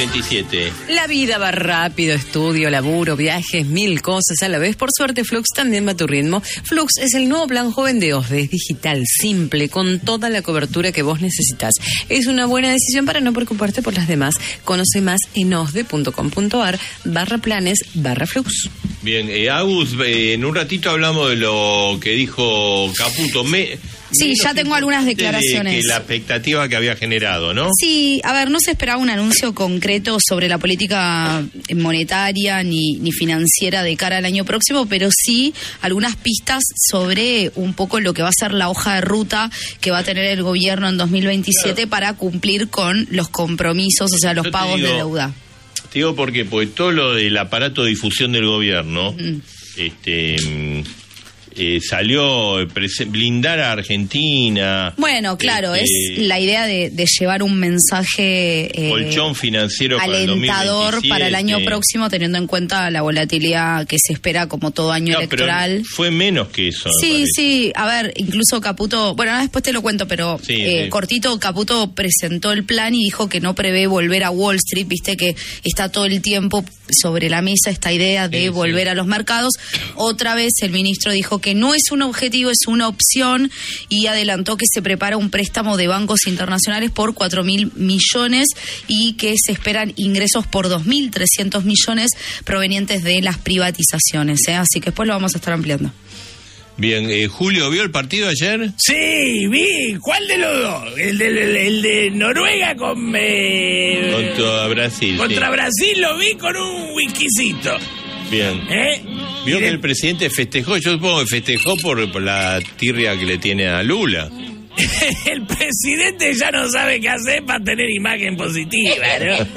2027. La vida va rápido, estudio, laburo, viajes, 1000 cosas a la vez. Por suerte, Flux también va a tu ritmo. Flux es el nuevo plan joven de OSDE. Es digital, simple, con toda la cobertura que vos necesitas. Es una buena decisión para no preocuparte por las demás. Conoce más en osde.com.ar/planes/Flux. Bien, Agus, en un ratito hablamos de lo que dijo Caputo. Sí, ya tengo algunas declaraciones. De que la expectativa que había generado, ¿no? Sí, a ver, no se esperaba un anuncio concreto sobre la política monetaria ni financiera de cara al año próximo, pero sí algunas pistas sobre un poco lo que va a ser la hoja de ruta que va a tener el gobierno en 2027 para cumplir con los compromisos, o sea, los pagos de deuda. Te digo porque todo lo del aparato de difusión del gobierno, salió blindar a Argentina. Bueno, claro, es la idea de llevar un mensaje colchón financiero alentador para el año próximo, teniendo en cuenta la volatilidad que se espera como todo año electoral. Pero fue menos que eso. Sí, a ver, incluso Caputo, bueno, después te lo cuento, pero cortito, Caputo presentó el plan y dijo que no prevé volver a Wall Street, viste que está todo el tiempo sobre la mesa esta idea de volver a los mercados. Otra vez el ministro dijo que no es un objetivo, es una opción, y adelantó que se prepara un préstamo de bancos internacionales por 4.000 millones y que se esperan ingresos por 2.300 millones provenientes de las privatizaciones, así que después lo vamos a estar ampliando. Bien, Julio, ¿vio el partido ayer? Sí, vi. ¿Cuál de los dos? El de Noruega contra Brasil. Contra Brasil lo vi con un whiskycito. Bien. Vio que el presidente festejó, yo supongo que festejó por la tirria que le tiene a Lula. El presidente ya no sabe qué hacer para tener imagen positiva, ¿no?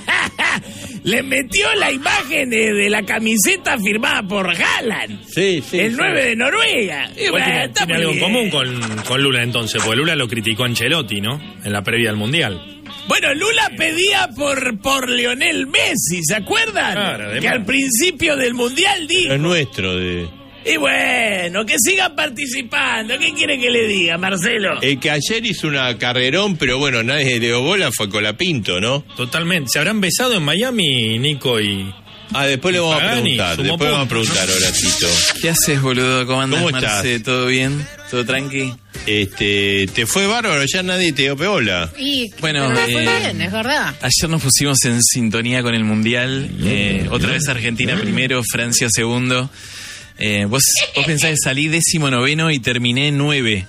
Le metió la imagen de la camiseta firmada por Haaland. Sí. El 9 de Noruega. Igual tiene algo en común con Lula entonces, porque Lula lo criticó a Ancelotti, ¿no? En la previa al Mundial. Bueno, Lula pedía por Lionel Messi, ¿se acuerdan? Claro, que al principio del Mundial dijo... Es nuestro, Y bueno, que sigan participando. ¿Qué quiere que le diga, Marcelo? Que ayer hizo una carrerón, pero bueno, nadie le dio bola, fue Colapinto, ¿no? Totalmente. ¿Se habrán besado en Miami, Nico y...? Después le vamos a preguntar, Horacito. ¿Qué haces, boludo? ¿Cómo andas, Marce? Estás? ¿Todo bien? ¿Todo tranqui? Te fue bárbaro, ya nadie te dio peola. Bueno, fue bien, es verdad. Ayer nos pusimos en sintonía con el Mundial, otra vez Argentina primero, Francia segundo. Vos pensás que salí 19º y terminé 9,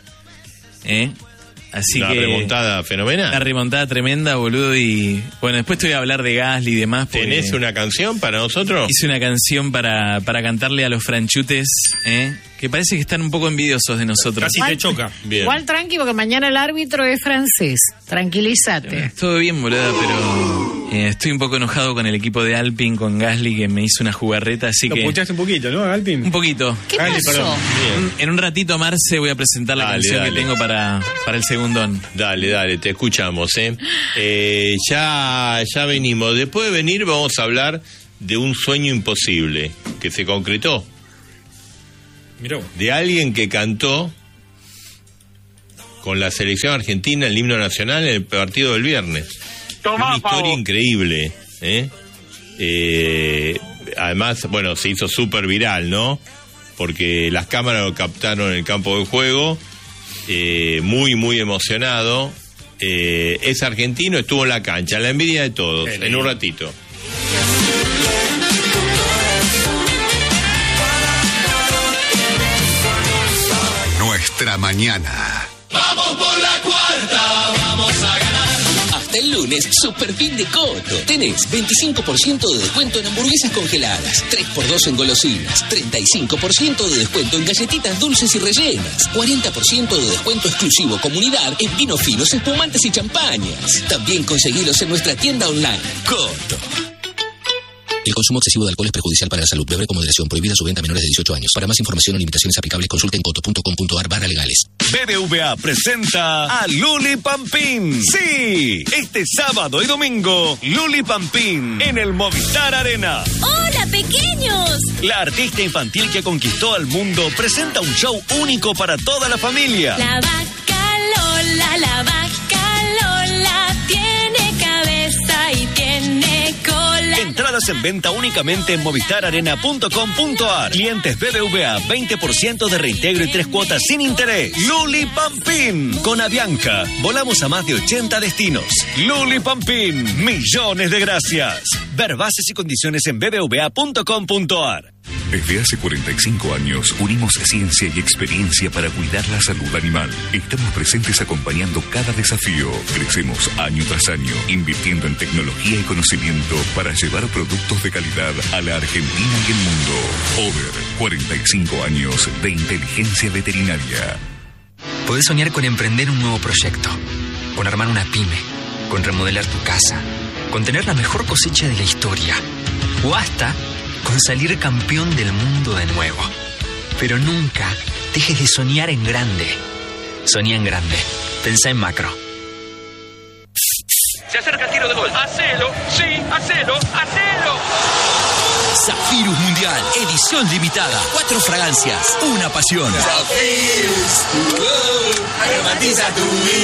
así una remontada fenomenal. Una remontada tremenda, boludo. Y bueno, después te voy a hablar de Gasly y demás. ¿Tenés una canción para nosotros? Hice una canción para cantarle a los franchutes, que parece que están un poco envidiosos de nosotros. Casi te choca. Bien. Igual tranqui, porque mañana el árbitro es francés. Tranquilízate. Todo bien, boludo, pero estoy un poco enojado con el equipo de Alpine, con Gasly, que me hizo una jugarreta, así que... Lo puchaste un poquito, ¿no, Alpine? Un poquito. ¿Qué pasó? En un ratito, Marce, voy a presentar la canción que tengo para el segundón. Dale, te escuchamos, Ya venimos. Después de venir vamos a hablar de un sueño imposible que se concretó. Miró. De alguien que cantó con la selección argentina el himno nacional en el partido del viernes. Una historia increíble, además, bueno, se hizo súper viral, ¿no? Porque las cámaras lo captaron en el campo de juego, muy, muy emocionado. Es argentino, estuvo en la cancha, la envidia de todos, en un ratito. Nuestra mañana. Vamos por la cuarta, vamos a ganar. Hasta el lunes, super fin de Coto. Tenés 25% de descuento en hamburguesas congeladas, 3x2 en golosinas, 35% de descuento en galletitas dulces y rellenas, 40% de descuento exclusivo comunidad en vinos finos, espumantes y champañas. También conseguilos en nuestra tienda online. Coto. El consumo excesivo de alcohol es perjudicial para la salud. Beber con moderación. Prohibida su venta a menores de 18 años. Para más información o limitaciones aplicables, consulte en coto.com.ar/legales. BBVA presenta a Luli Pampín. Sí, este sábado y domingo, Luli Pampín en el Movistar Arena. ¡Hola, pequeños! La artista infantil que conquistó al mundo presenta un show único para toda la familia. La vaca Lola tiene cabeza y tiene Entradas en venta únicamente en movistararena.com.ar. Clientes BBVA, 20% de reintegro y 3 cuotas sin interés. Luli Pampín. Con Avianca, volamos a más de 80 destinos. Luli Pampín, millones de gracias. Ver bases y condiciones en bbva.com.ar. Desde hace 45 años unimos ciencia y experiencia para cuidar la salud animal. Estamos presentes acompañando cada desafío. Crecemos año tras año, invirtiendo en tecnología y conocimiento para llevar productos de calidad a la Argentina y el mundo. Over, 45 años de inteligencia veterinaria. Podés soñar con emprender un nuevo proyecto, con armar una pyme, con remodelar tu casa, con tener la mejor cosecha de la historia, o hasta con salir campeón del mundo de nuevo. Pero nunca dejes de soñar en grande. Soñá en grande. Pensá en macro. Se acerca el tiro de gol. ¡Hacelo! ¡Sí! ¡Hacelo! ¡Hacelo! Zafirus Mundial, edición limitada. 4 fragancias, una pasión. Zafirus, aromatiza tu vida.